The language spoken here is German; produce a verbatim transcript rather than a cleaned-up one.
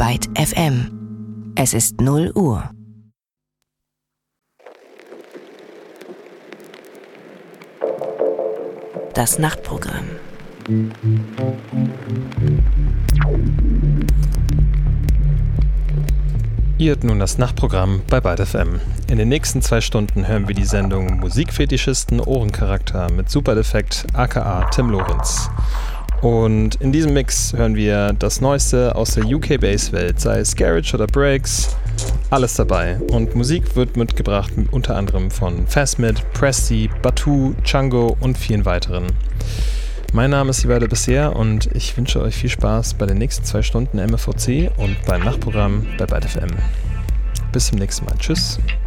Byte F M. Es ist null Uhr. Das Nachtprogramm. Ihr hört nun das Nachtprogramm bei Byte F M. In den nächsten zwei Stunden hören wir die Sendung Musikfetischisten Ohrencharakter mit Superdefekt aka Tim Lorenz. Und in diesem Mix hören wir das Neueste aus der U K-Bass-Welt, sei es Garage oder Breaks, alles dabei. Und Musik wird mitgebracht unter anderem von Fastmid, Presti, Batu, Django und vielen weiteren. Mein Name ist Sivaide Bessier und ich wünsche euch viel Spaß bei den nächsten zwei Stunden M F V C und beim Nachtprogramm bei Byte F M. Bis zum nächsten Mal. Tschüss.